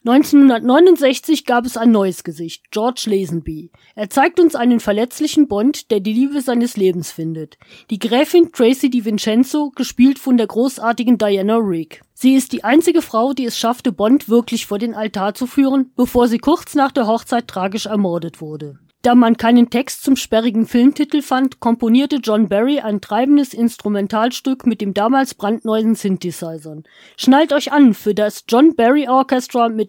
1969 gab es ein neues Gesicht, George Lazenby. Er zeigt uns einen verletzlichen Bond, der die Liebe seines Lebens findet. Die Gräfin Tracy DiVincenzo, gespielt von der großartigen Diana Rigg. Sie ist die einzige Frau, die es schaffte, Bond wirklich vor den Altar zu führen, bevor sie kurz nach der Hochzeit tragisch ermordet wurde. Da man keinen Text zum sperrigen Filmtitel fand, komponierte John Barry ein treibendes Instrumentalstück mit dem damals brandneuen Synthesizern. Schnallt euch an für das John Barry Orchestra mit